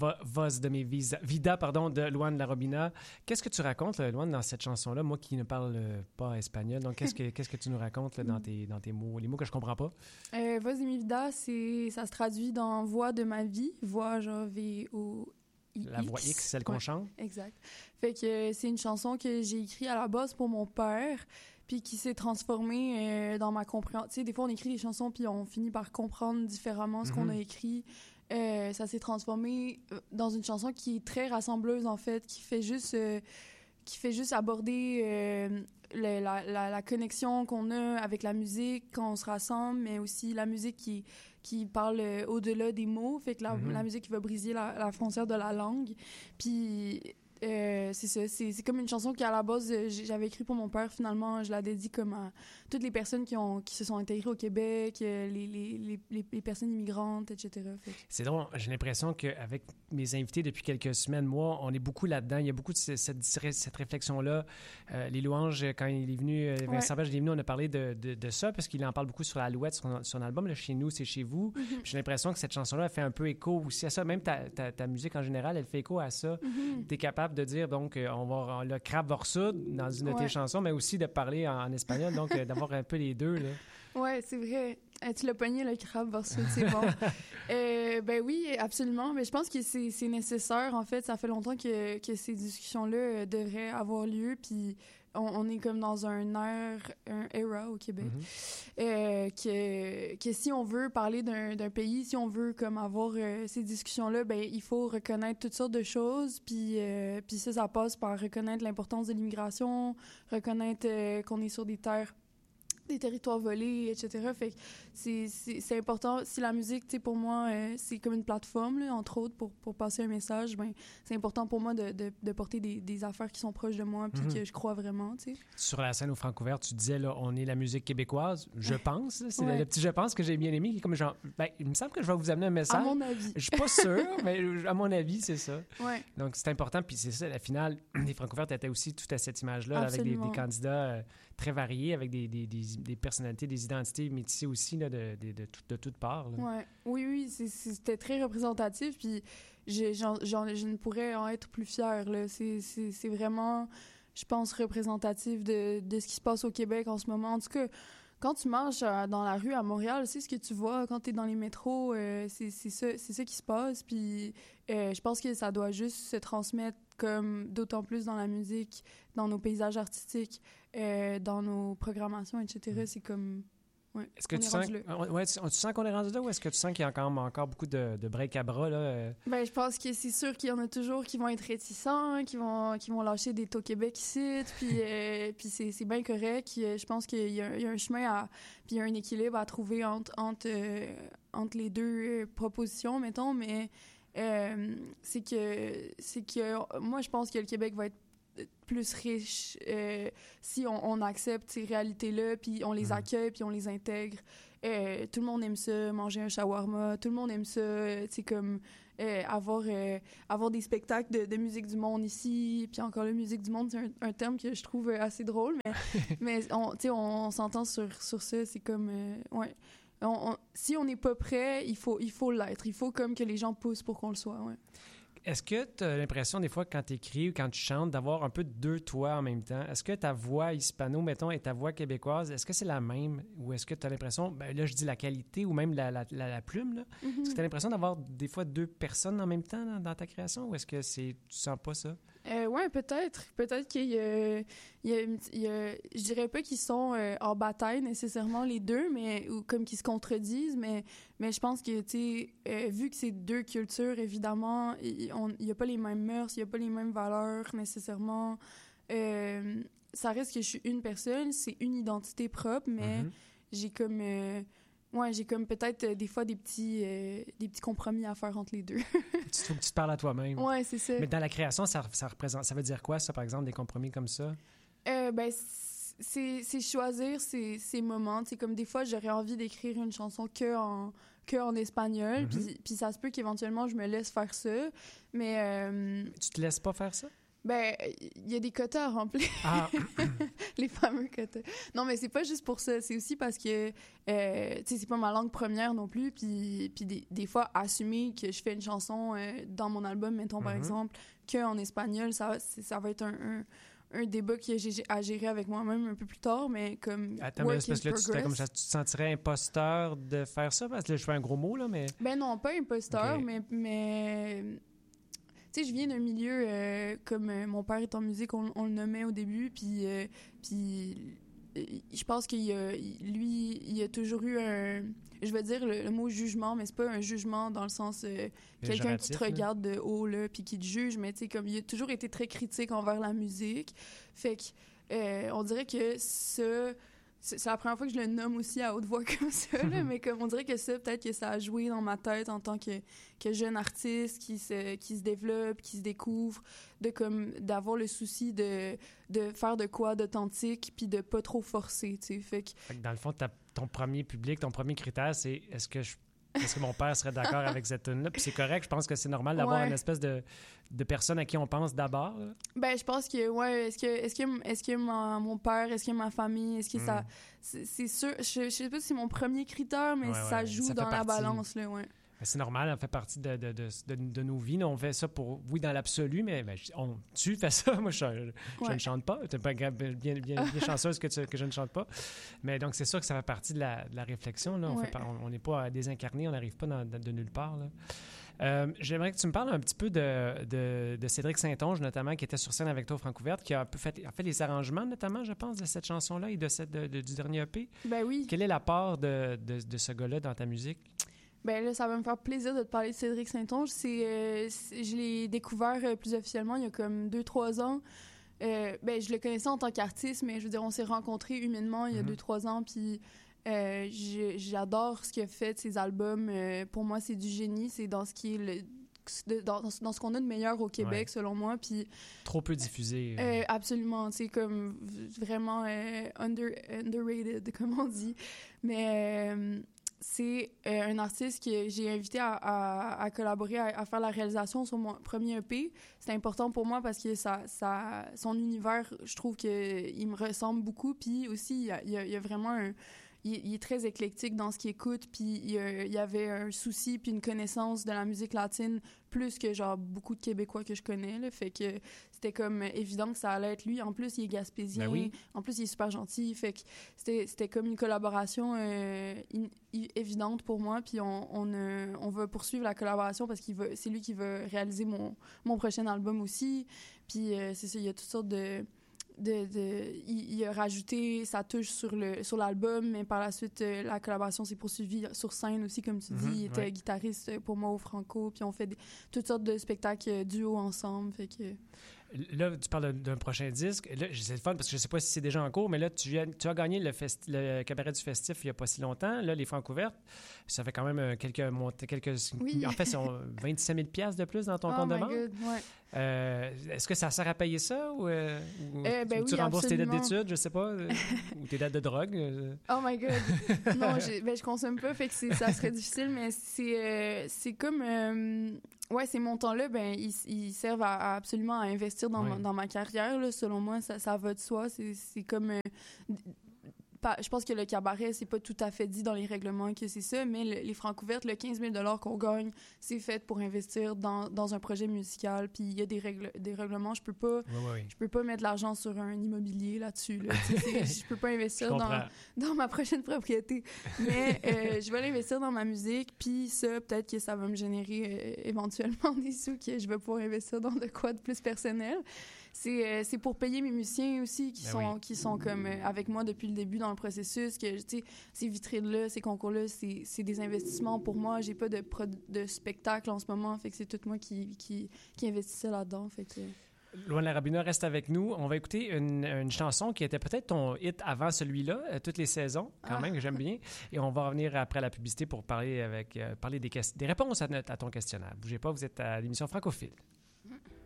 Voz de mes Vida, pardon, de Luan Larobina. Qu'est-ce que tu racontes, Luan, dans cette chanson-là? Moi qui ne parle pas espagnol, donc qu'est-ce que tu nous racontes là, dans tes mots, les mots que je comprends pas? Voz de mi vida, ça se traduit dans Voix de ma vie, voix genre V-O-I-X. La voix X, celle qu'on chante? Exact. Fait que c'est une chanson que j'ai écrite à la base pour mon père, puis qui s'est transformée dans ma compréhension. Tu sais, des fois, on écrit des chansons, puis on finit par comprendre différemment ce qu'on a écrit. Ça s'est transformé dans une chanson qui est très rassembleuse, en fait, qui fait juste aborder la connexion qu'on a avec la musique quand on se rassemble, mais aussi la musique qui parle au-delà des mots, fait que la musique qui va briser la frontière de la langue. Puis c'est ça, c'est comme une chanson qui, à la base, j'avais écrit pour mon père. Finalement, je la dédie comme à toutes les personnes qui se sont intégrées au Québec, les personnes immigrantes, etc. C'est drôle, j'ai l'impression qu'avec mes invités depuis quelques semaines, moi, on est beaucoup là-dedans. Il y a beaucoup de cette réflexion-là. Les louanges, quand il est venu, Vincent Belge est venu, on a parlé de ça, parce qu'il en parle beaucoup sur Alouette, sur son album. Là, Chez nous, c'est chez vous. J'ai l'impression que cette chanson-là, elle fait un peu écho aussi à ça. Même ta musique en général, elle fait écho à ça. Tu es capable de dire, donc, le crabe verso dans une de tes chansons, mais aussi de parler en espagnol, donc d'avoir un peu les deux. Oui, c'est vrai. Tu l'as pogné, le crabe verso, c'est bon. Ben oui, absolument. Mais je pense que c'est nécessaire, en fait. Ça fait longtemps que ces discussions-là devraient avoir lieu, puis on est comme dans un era au Québec, que si on veut parler d'un pays, si on veut comme avoir ces discussions-là, ben il faut reconnaître toutes sortes de choses, puis ça passe par reconnaître l'importance de l'immigration, reconnaître qu'on est sur des territoires volés, etc. Fait que c'est important. Si la musique, tu sais, pour moi, c'est comme une plateforme, là, entre autres, pour passer un message, ben c'est important pour moi de porter des affaires qui sont proches de moi, puis que je crois vraiment, tu sais. Sur la scène au Francouvert, tu disais, là, on est la musique québécoise, je pense. C'est le petit « je pense » que j'ai bien aimé, qui est comme genre, ben, il me semble que je vais vous amener un message. À mon avis. Je suis pas sûr, mais à mon avis, c'est ça. Ouais. Donc, c'est important, puis c'est ça, la finale des Francouvertes était aussi tout à cette image-là, là, avec des candidats très variés, avec des personnalités, des identités métissées aussi, là, de toutes parts. Ouais. Oui, c'était très représentatif, puis je ne pourrais en être plus fière, là. C'est vraiment, je pense, représentatif de ce qui se passe au Québec en ce moment. En tout cas, quand tu marches dans la rue à Montréal, c'est ce que tu vois. Quand tu es dans les métros, c'est ça qui se passe. Puis je pense que ça doit juste se transmettre comme d'autant plus dans la musique, dans nos paysages artistiques, dans nos programmations, etc. C'est comme... Ouais, est-ce que tu sens qu'on est rendu là, ou est-ce que tu sens qu'il y a encore beaucoup de break à bras, là? Ben, je pense que c'est sûr qu'il y en a toujours qui vont être réticents, qui vont lâcher des taux Québec ici, puis c'est bien correct. Je pense qu'il y a un chemin puis il y a un équilibre à trouver entre les deux propositions, mettons, mais c'est que moi, je pense que le Québec va être plus riche si on accepte ces réalités-là, puis on les accueille, puis on les intègre. Tout le monde aime ça, manger un shawarma. Tout le monde aime ça, tu sais, comme avoir des spectacles de musique du monde ici. Puis encore la musique du monde, c'est un terme que je trouve assez drôle, mais on s'entend sur ça. C'est comme... ouais. Si on n'est pas prêt, il faut l'être. Il faut comme que les gens poussent pour qu'on le soit, ouais. Est-ce que tu as l'impression, des fois, quand tu écris ou quand tu chantes, d'avoir un peu deux toi en même temps? Est-ce que ta voix hispano, mettons, et ta voix québécoise, est-ce que c'est la même? Ou est-ce que tu as l'impression, ben là, je dis la qualité ou même la plume, là? Est-ce que tu as l'impression d'avoir, des fois, deux personnes en même temps dans ta création? Ou est-ce que tu sens pas ça? Oui, peut-être. Peut-être qu'il y a, je dirais pas qu'ils sont en bataille nécessairement les deux, ou comme qu'ils se contredisent, mais je pense que, tu sais, vu que c'est deux cultures, évidemment, il y a pas les mêmes mœurs, il y a pas les mêmes valeurs nécessairement. Ça reste que je suis une personne, c'est une identité propre, mais j'ai comme... j'ai comme peut-être des fois des petits compromis à faire entre les deux. Tu trouves que tu te parles à toi-même. Oui, c'est ça. Mais dans la création, ça veut dire quoi, ça, par exemple, des compromis comme ça? C'est choisir ces moments. C'est comme des fois, j'aurais envie d'écrire une chanson que en espagnol, puis ça se peut qu'éventuellement, je me laisse faire ça, mais... Tu te laisses pas faire ça? Ben, il y a des quotas à remplir. Ah, Les fameux quotas. Non, mais c'est pas juste pour ça. C'est aussi parce que, tu sais, c'est pas ma langue première non plus. Puis des fois, assumer que je fais une chanson dans mon album, mettons, par exemple, qu'en espagnol, ça va être un débat que j'ai à gérer avec moi-même un peu plus tard, mais comme attends, mais c'est parce que là, tu te sentirais imposteur de faire ça? Parce que là, je fais un gros mot, là, mais... Ben non, pas imposteur, Ok. mais tu sais, je viens d'un milieu comme mon père est en musique, on le nommait au début, puis je pense qu'il a toujours eu un, je vais dire le mot jugement, mais c'est pas un jugement dans le sens quelqu'un qui te Péjoratif, là. regarde de haut là, puis qui te juge, mais tu sais comme il a toujours été très critique envers la musique, fait que on dirait que ça c'est la première fois que je le nomme aussi à haute voix comme ça, là, mais comme on dirait que ça, peut-être que ça a joué dans ma tête en tant que jeune artiste qui se développe, qui se découvre, d'avoir le souci de faire de quoi d'authentique puis de pas trop forcer, tu sais. Fait que Dans le fond, ton premier public, ton premier critère, c'est est-ce que mon père serait d'accord avec cette tune-là? Puis c'est correct, je pense que c'est normal d'avoir une espèce de personne à qui on pense d'abord. Là. Ben, je pense que, ouais, est-ce que mon père, est-ce que ma famille, est-ce que ça... C'est sûr, je sais pas si c'est mon premier critère, mais ça joue ça dans la partie. balance, là, ouais. C'est normal, ça fait partie de nos vies. On fait ça oui, dans l'absolu, mais tu fais ça. Moi, je ne chante pas. Tu es pas bien chanceuse que je ne chante pas. Mais donc, c'est sûr que ça fait partie de la réflexion. Là. On n'est pas désincarné, on n'arrive pas de nulle part. Là. J'aimerais que tu me parles un petit peu de Cédric Saint-Onge, notamment, qui était sur scène avec toi au Francouverte, qui a fait les arrangements, notamment, je pense, de cette chanson-là et du dernier EP. Ben oui. Quelle est la part de ce gars-là dans ta musique? Ben là, ça va me faire plaisir de te parler de Cédric Saint-Onge. Je l'ai découvert plus officiellement il y a comme 2-3 ans. Ben, je le connaissais en tant qu'artiste, mais je veux dire, on s'est rencontrés humainement il y a 2-3 ans, puis j'adore ce qu'il a fait de ses albums. Pour moi, c'est du génie. C'est dans ce qui est dans ce qu'on a de meilleur au Québec, selon moi. Puis, trop peu diffusé. Absolument. C'est comme vraiment underrated, comme on dit. Mais... c'est un artiste que j'ai invité à collaborer, à faire la réalisation sur mon premier EP. C'est important pour moi parce que son univers, je trouve qu'il me ressemble beaucoup. Puis aussi, il y a vraiment il est très éclectique dans ce qu'il écoute, puis il y avait un souci puis une connaissance de la musique latine plus que genre beaucoup de Québécois que je connais, là. Fait que c'était comme évident que ça allait être lui. En plus, il est gaspésien. Ben oui. En plus, il est super gentil. Fait que c'était comme une collaboration évidente pour moi. Puis on va poursuivre la collaboration parce c'est lui qui va réaliser mon prochain album aussi. Puis c'est ça, il y a toutes sortes il a rajouté sa touche sur l'album, mais par la suite, la collaboration s'est poursuivie sur scène aussi, comme tu dis. Il était guitariste pour moi au Franco, puis on fait toutes sortes de spectacles duo ensemble. Fait que... Là, tu parles d'un prochain disque. Là, c'est le fun parce que je ne sais pas si c'est déjà en cours, mais là, tu as gagné le cabaret du Festif il n'y a pas si longtemps. Là, les Francouvertes, ça fait quand même quelques... Oui. En fait, c'est 27 000 $ de plus dans ton compte de banque. Est-ce que ça sert à payer ça ou tu rembourses tes dettes d'études, je sais pas, ou tes dettes de drogue? Oh my God! Non, je consomme pas, fait que ça serait difficile, mais c'est comme... ces montants-là, ben, ils servent absolument à investir dans ma carrière, là. Selon moi, ça va de soi. C'est comme... je pense que le cabaret, c'est pas tout à fait dit dans les règlements que c'est ça, mais les Francouvertes, le 15 000 $ qu'on gagne, c'est fait pour investir dans un projet musical. Puis il y a des règlements. Je peux pas mettre l'argent sur un immobilier là-dessus. Là. Je peux pas investir dans ma prochaine propriété. Mais je vais l'investir dans ma musique. Puis ça, peut-être que ça va me générer éventuellement des sous que je vais pouvoir investir dans de quoi de plus personnel. C'est pour payer mes musiciens aussi qui sont comme avec moi depuis le début dans le processus, que tu sais, ces vitrines-là, ces concours-là, c'est des investissements pour moi. J'ai pas de spectacle en ce moment, fait que c'est tout moi qui investissais là-dedans, fait que... Louane Larabina reste avec nous. On va écouter une chanson qui était peut-être ton hit avant celui-là, toutes les saisons, quand même, que j'aime bien. Et on va revenir après la publicité pour parler des réponses à ton questionnaire. Bougez pas, vous êtes à l'émission Francophile.